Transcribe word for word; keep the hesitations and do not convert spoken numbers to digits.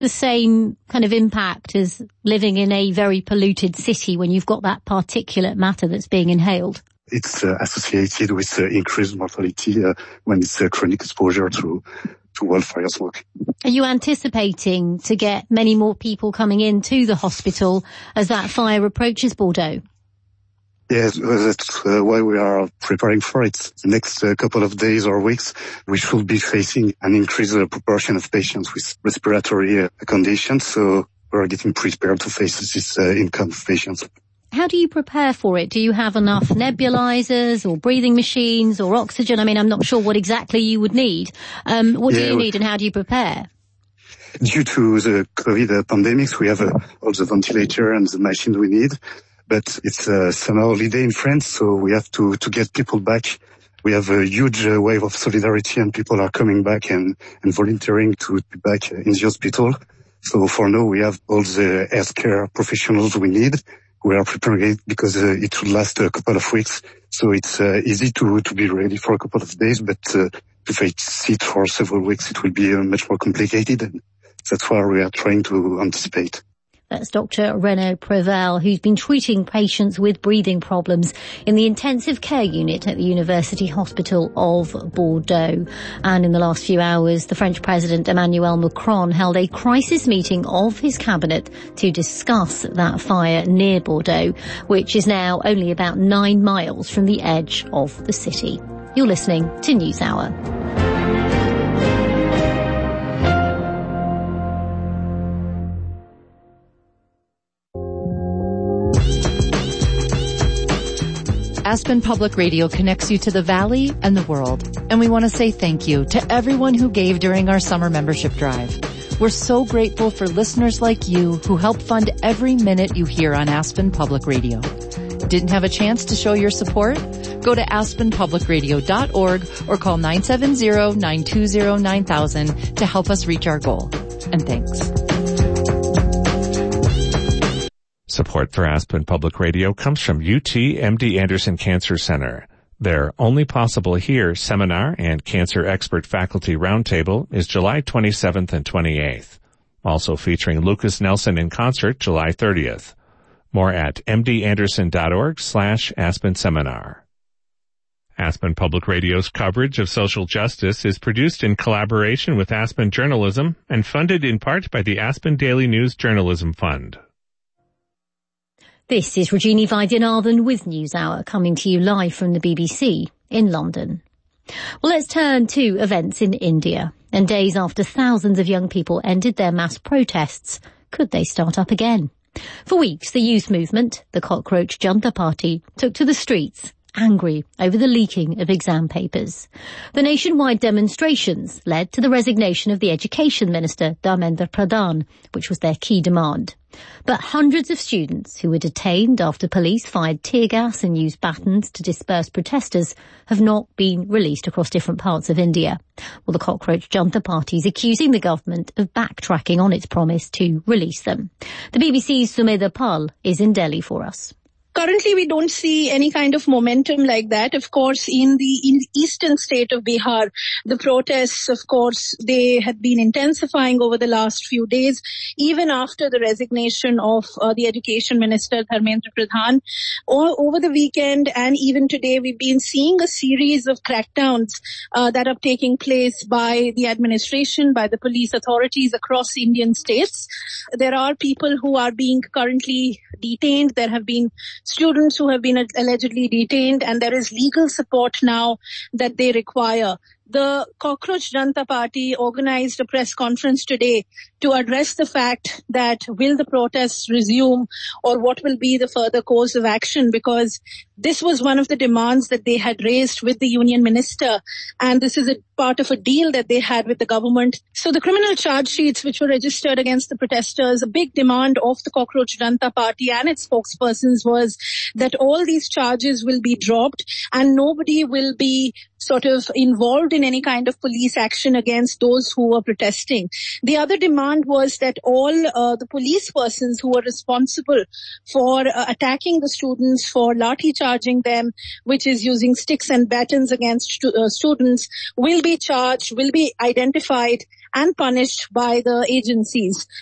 the same kind of impact as living in a very polluted city when you've got that particulate matter that's being inhaled? It's uh, associated with uh, increased mortality uh, when it's uh, chronic exposure to, to wildfire smoke. Are you anticipating to get many more people coming into the hospital as that fire approaches Bordeaux? Yes, that's uh, why we are preparing for it. The next uh, couple of days or weeks, we should be facing an increased uh, proportion of patients with respiratory uh, conditions. So we're getting prepared to face this uh, income of patients. How do you prepare for it? Do you have enough nebulizers or breathing machines or oxygen? I mean, I'm not sure what exactly you would need. Um, what yeah, do you need and how do you prepare? Due to the COVID pandemics, we have uh, all the ventilator and the machines we need. But it's a summer holiday in France, so we have to, to get people back. We have a huge uh, wave of solidarity and people are coming back and, and volunteering to be back in the hospital. So for now, we have all the healthcare professionals we need. We are preparing it because uh, it will last a couple of weeks. So it's uh, easy to, to be ready for a couple of days, but uh, to face it for several weeks, it will be uh, much more complicated. And that's why we are trying to anticipate. That's Doctor Renaud Preval, who's been treating patients with breathing problems in the intensive care unit at the University Hospital of Bordeaux. And in the last few hours, the French President Emmanuel Macron held a crisis meeting of his cabinet to discuss that fire near Bordeaux, which is now only about nine miles from the edge of the city. You're listening to NewsHour. Aspen Public Radio connects you to the Valley and the world. And we want to say thank you to everyone who gave during our summer membership drive. We're so grateful for listeners like you who help fund every minute you hear on Aspen Public Radio. Didn't have a chance to show your support? Go to aspen public radio dot org or call nine seven zero, nine two zero, nine thousand to help us reach our goal. And thanks. Support for Aspen Public Radio comes from U T M D Anderson Cancer Center. Their Only Possible Here seminar and Cancer Expert Faculty Roundtable is July twenty-seventh and twenty-eighth. Also featuring Lucas Nelson in concert July thirtieth. More at m d anderson dot org slash Aspen Seminar. Aspen Public Radio's coverage of social justice is produced in collaboration with Aspen Journalism and funded in part by the Aspen Daily News Journalism Fund. This is Regina Vaidyanathan with NewsHour, coming to you live from the B B C in London. Well, let's turn to events in India. And days after thousands of young people ended their mass protests, could they start up again? For weeks, the youth movement, the Cockroach Junta Party, took to the streets, angry over the leaking of exam papers. The nationwide demonstrations led to the resignation of the Education Minister, Dharmendra Pradhan, which was their key demand. But hundreds of students who were detained after police fired tear gas and used batons to disperse protesters have not been released across different parts of India. Well, the Cockroach Junta Party is accusing the government of backtracking on its promise to release them. The B B C's Sumedha Pal is in Delhi for us. Currently, we don't see any kind of momentum like that. Of course, in the, in the eastern state of Bihar, the protests, of course, they had been intensifying over the last few days, even after the resignation of uh, the Education Minister, Dharmendra Pradhan. All over the weekend and even today, we've been seeing a series of crackdowns uh, that are taking place by the administration, by the police authorities across Indian states. There are people who are being currently detained. There have been students who have been allegedly detained, and there is legal support now that they require. The Cockroach Junta Party organized a press conference today to address the fact that will the protests resume or what will be the further course of action, because this was one of the demands that they had raised with the union minister, and this is a part of a deal that they had with the government. So the criminal charge sheets which were registered against the protesters, a big demand of the Cockroach Junta Party and its spokespersons was that all these charges will be dropped and nobody will be sort of involved in any kind of police action against those who were protesting. The other demand was that all uh, the police persons who were responsible for uh, attacking the students, for lathi charging them, which is using sticks and batons against stu- uh, students, will be charged, will be identified, and punished by the agencies.